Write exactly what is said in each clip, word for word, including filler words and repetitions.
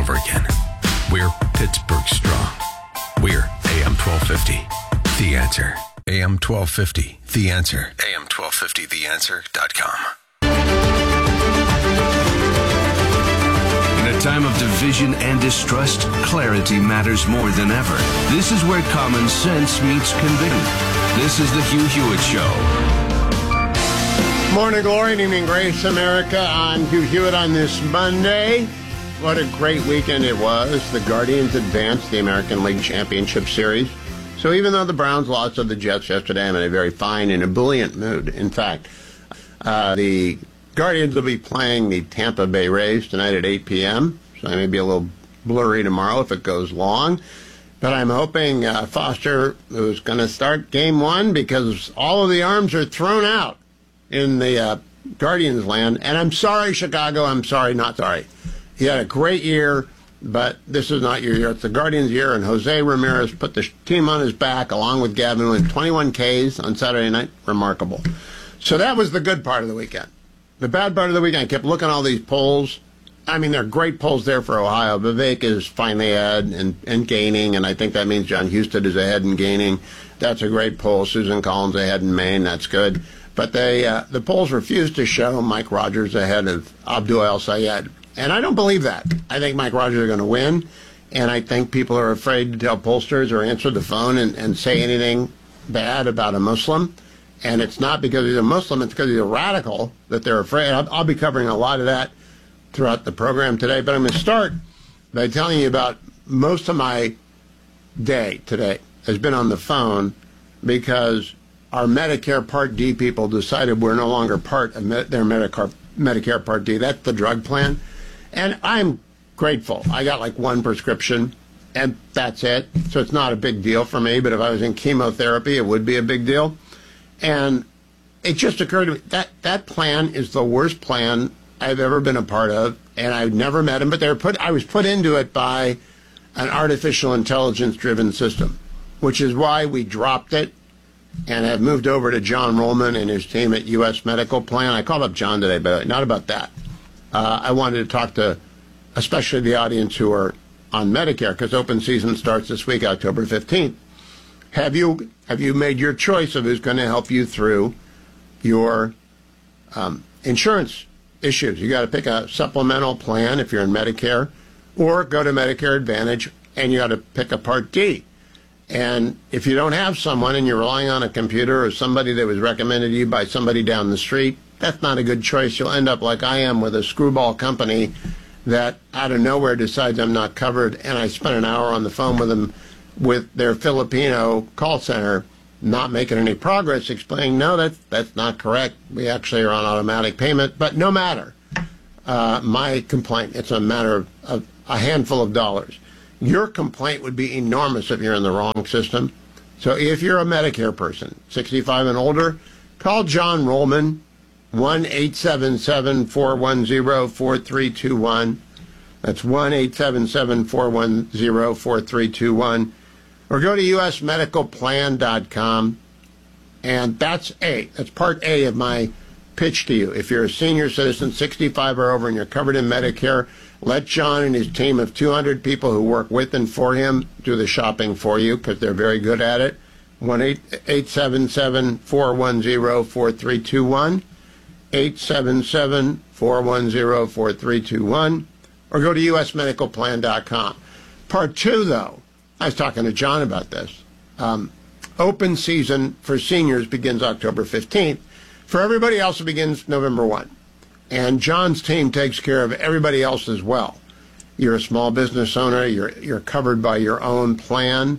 over again. We're Pittsburgh strong. We're A M twelve fifty. The Answer. A M twelve fifty. The Answer. A M twelve fifty the answer dot com. In a time of division and distrust, clarity matters more than ever. This is where common sense meets conviction. This is the Hugh Hewitt Show. Morning glory and evening grace, America. I'm Hugh Hewitt on this Monday. What a great weekend it was. The Guardians advanced the American League Championship Series. So even though the Browns lost to the Jets yesterday, I'm in a very fine and ebullient mood. In fact, uh, the Guardians will be playing the Tampa Bay Rays tonight at eight p.m., so I may be a little blurry tomorrow if it goes long. But I'm hoping uh, Foster, who's going to start game one, because all of the arms are thrown out in the uh, Guardians land. And I'm sorry, Chicago. I'm sorry, not sorry. He had a great year, but this is not your year. It's the Guardians' year, and Jose Ramirez put the team on his back along with Gavin with twenty-one Ks on Saturday night. Remarkable. So that was the good part of the weekend. The bad part of the weekend, I kept looking at all these polls. I mean, they're great polls there for Ohio. Vivek is finally ahead and, and gaining, and I think that means John Husted is ahead and gaining. That's a great poll. Susan Collins ahead in Maine. That's good. But they uh, the polls refused to show Mike Rogers ahead of Abdul El-Sayed. And I don't believe that. I think Mike Rogers is going to win, and I think people are afraid to tell pollsters or answer the phone and, and say anything bad about a Muslim. And it's not because he's a Muslim, it's because he's a radical that they're afraid. I'll, I'll be covering a lot of that throughout the program today, but I'm going to start by telling you about most of my day today has been on the phone because our Medicare Part D people decided we're no longer part of their Medicare, Medicare Part D. That's the drug plan. And I'm grateful. I got like one prescription, and that's it. So it's not a big deal for me. But if I was in chemotherapy, it would be a big deal. And it just occurred to me that that plan is the worst plan I've ever been a part of. And I've never met him. But they were put. I was put into it by an artificial intelligence-driven system, which is why we dropped it and have moved over to John Rollman and his team at U S Medical Plan. I called up John today, but not about that. Uh, I wanted to talk to especially the audience who are on Medicare, because open season starts this week, October fifteenth. Have you have you made your choice of who's going to help you through your um, insurance issues? You got to pick a supplemental plan if you're in Medicare, or go to Medicare Advantage, and you got to pick a Part D. And if you don't have someone and you're relying on a computer or somebody that was recommended to you by somebody down the street, that's not a good choice. You'll end up like I am with a screwball company that out of nowhere decides I'm not covered, and I spent an hour on the phone with them with their Filipino call center, not making any progress, explaining, no, that's, that's not correct. We actually are on automatic payment. But no matter, uh, my complaint, it's a matter of, of a handful of dollars. Your complaint would be enormous if you're in the wrong system. So if you're a Medicare person, sixty-five and older, call John Rollman, one eight seven seven, four one zero, four three two one. That's one eight seven seven, four one zero, four three two one. Or go to U S medical plan dot com. And that's A. That's part A of my pitch to you. If you're a senior citizen, sixty-five or over, and you're covered in Medicare, let John and his team of two hundred people who work with and for him do the shopping for you, because they're very good at it. one eight seven seven, four one zero, four three two one. eight seven seven, four one zero, four three two one. Or go to U S medical plan dot com. Part two, though, I was talking to John about this. Um, open season for seniors begins October fifteenth. For everybody else, it begins November first. And John's team takes care of everybody else as well. You're a small business owner. You're you're covered by your own plan.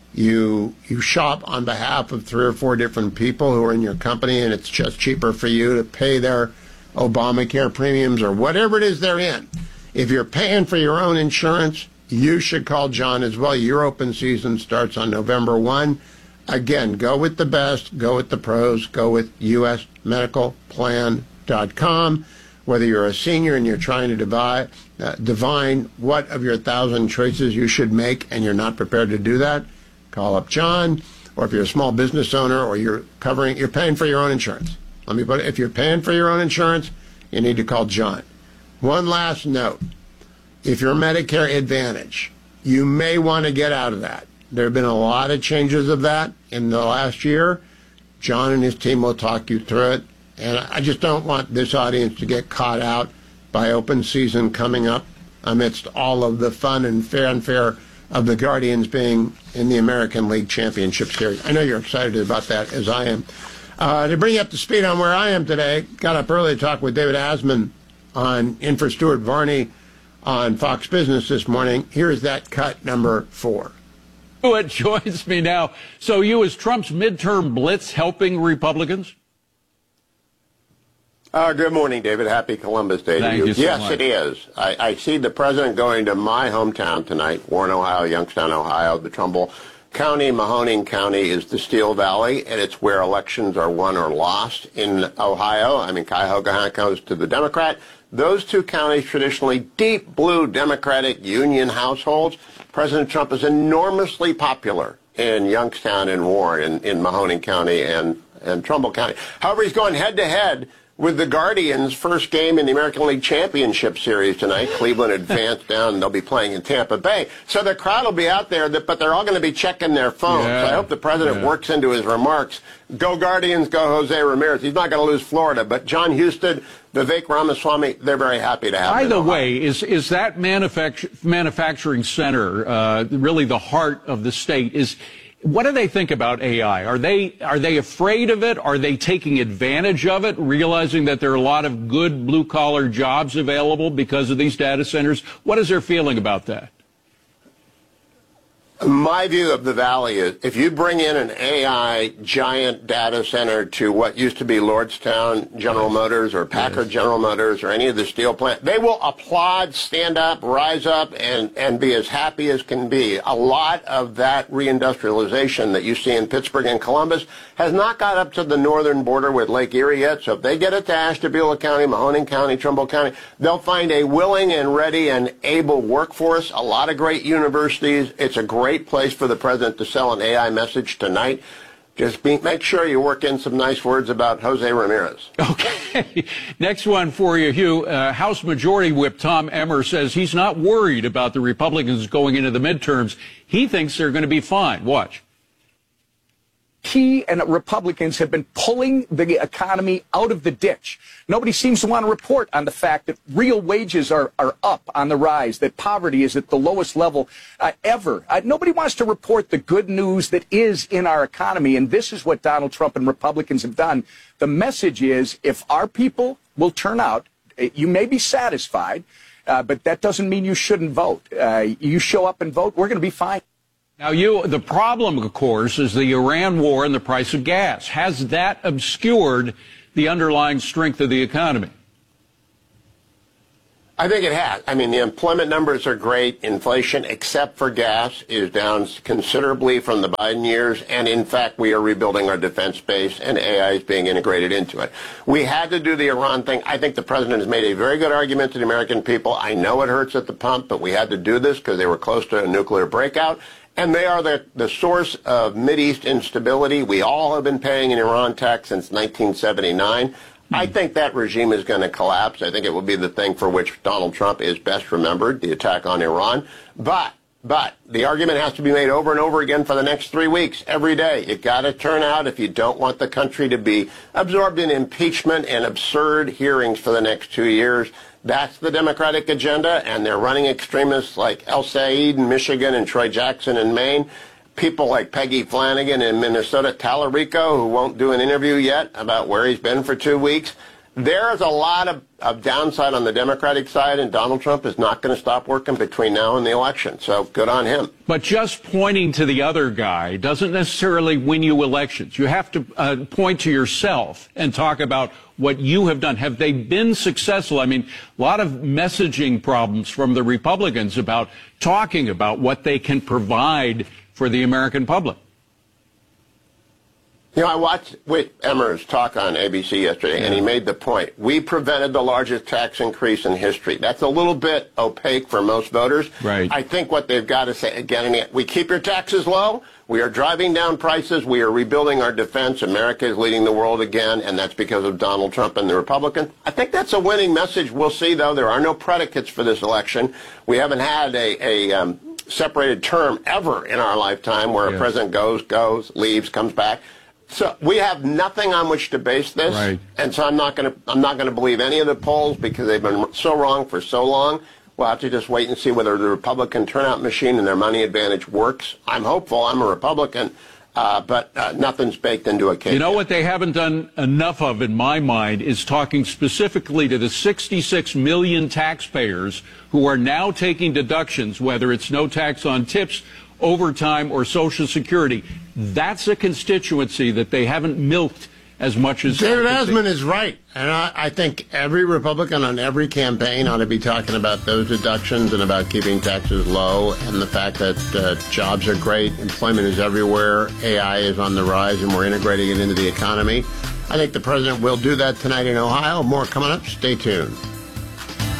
You you shop on behalf of three or four different people who are in your company, and it's just cheaper for you to pay their Obamacare premiums or whatever it is they're in. If you're paying for your own insurance, you should call John as well. Your open season starts on November first. Again, go with the best, go with the pros, go with U S medical plan dot com. Whether you're a senior and you're trying to divide, uh, divine what of your thousand choices you should make and you're not prepared to do that, call up John. Or if you're a small business owner or you're covering, you're paying for your own insurance. Let me put it, if you're paying for your own insurance, you need to call John. One last note. if you're Medicare Advantage, you may want to get out of that. There have been a lot of changes of that in the last year. John and his team will talk you through it. And I just don't want this audience to get caught out by open season coming up amidst all of the fun and fanfare of the Guardians being in the American League Championship Series. I know you're excited about that, as I am. Uh, to bring you up to speed on where I am today, got up early to talk with David Asman on in for Stuart Varney on Fox Business this morning. Here's that cut number four. It joins me now. So you, is Trump's midterm blitz helping Republicans? Uh, good morning, David. Happy Columbus Day Thank to you. you so yes, much. it is. I, I see the president going to my hometown tonight, Warren, Ohio, Youngstown, Ohio. The Trumbull County, Mahoning County is the Steel Valley, and it's where elections are won or lost in Ohio. I mean, Cuyahoga goes to the Democrat. Those two counties, traditionally deep blue Democratic union households. President Trump is enormously popular in Youngstown and Warren, in, in Mahoning County and, and Trumbull County. However, he's going head-to-head with the Guardians' first game in the American League Championship Series tonight. Cleveland advanced down, and they'll be playing in Tampa Bay. So the crowd will be out there, but they're all going to be checking their phones. Yeah, so I hope the president yeah. works into his remarks. Go Guardians, go Jose Ramirez. He's not going to lose Florida, but John Husted, Vivek Ramaswamy, they're very happy to have him. By the way, is is that manufact- manufacturing center uh, really the heart of the state? Is What do they think about A I? Are they are they afraid of it? Are they taking advantage of it, realizing that there are a lot of good blue-collar jobs available because of these data centers? What is their feeling about that? My view of the Valley is if you bring in an A I giant data center to what used to be Lordstown General Motors or Packard General Motors or any of the steel plant, they will applaud, stand up, rise up, and, and be as happy as can be. A lot of that reindustrialization that you see in Pittsburgh and Columbus has not got up to the northern border with Lake Erie yet. So if they get it to Ashtabula County, Mahoning County, Trumbull County, they'll find a willing and ready and able workforce, a lot of great universities. It's a great Great place for the president to sell an A I message tonight. Just be, make sure you work in some nice words about Jose Ramirez. Okay. Next one for you, Hugh. Uh, House Majority Whip Tom Emmer says he's not worried about the Republicans going into the midterms. He thinks they're going to be fine. Watch. He and Republicans have been pulling the economy out of the ditch. Nobody seems to want to report on the fact that real wages are, are up on the rise, that poverty is at the lowest level uh, ever. Uh, nobody wants to report the good news that is in our economy, and this is what Donald Trump and Republicans have done. The message is, if our people will turn out, you may be satisfied, uh, but that doesn't mean you shouldn't vote. Uh, you show up and vote, we're going to be fine. Now, you, the problem, of course, is the Iran war and the price of gas. Has that obscured the underlying strength of the economy? I think it has. I mean, the employment numbers are great. Inflation, except for gas, is down considerably from the Biden years. And, in fact, we are rebuilding our defense base, and A I is being integrated into it. We had to do the Iran thing. I think the president has made a very good argument to the American people. I know it hurts at the pump, but we had to do this because they were close to a nuclear breakout. And they are the, the source of Mideast instability. We all have been paying an Iran tax since nineteen seventy-nine. Mm-hmm. I think that regime is going to collapse. I think it will be the thing for which Donald Trump is best remembered, the attack on Iran. But, but, the argument has to be made over and over again for the next three weeks, every day. You've got to turn out if you don't want the country to be absorbed in impeachment and absurd hearings for the next two years. That's the Democratic agenda, and they're running extremists like El Said in Michigan and Troy Jackson in Maine, people like Peggy Flanagan in Minnesota, Tallarico, who won't do an interview yet about where he's been for two weeks. There's a lot of, of downside on the Democratic side, and Donald Trump is not going to stop working between now and the election. So good on him. But just pointing to the other guy doesn't necessarily win you elections. You have to uh, point to yourself and talk about what you have done. Have they been successful? I mean, a lot of messaging problems from the Republicans about talking about what they can provide for the American public. You know, I watched Whit Emmer's talk on A B C yesterday, and he made the point. We prevented the largest tax increase in history. That's a little bit opaque for most voters. Right. I think what they've got to say, again, we keep your taxes low. We are driving down prices. We are rebuilding our defense. America is leading the world again, and that's because of Donald Trump and the Republicans. I think that's a winning message. We'll see, though. There are no predicates for this election. We haven't had a, a um, separated term ever in our lifetime where yes. a president goes, goes, leaves, comes back. So we have nothing on which to base this, right. and so I'm not going to I'm not going to believe any of the polls because they've been so wrong for so long. We'll have to just wait and see whether the Republican turnout machine and their money advantage works. I'm hopeful. I'm a Republican, uh, but uh, nothing's baked into a cake. You know what they haven't done enough of, in my mind, is talking specifically to the sixty-six million taxpayers who are now taking deductions, whether it's no tax on tips, overtime, or Social Security. That's a constituency that they haven't milked as much as... David Asman is right. And I, I think every Republican on every campaign ought to be talking about those deductions and about keeping taxes low and the fact that uh, jobs are great, employment is everywhere, A I is on the rise, and we're integrating it into the economy. I think the president will do that tonight in Ohio. More coming up. Stay tuned.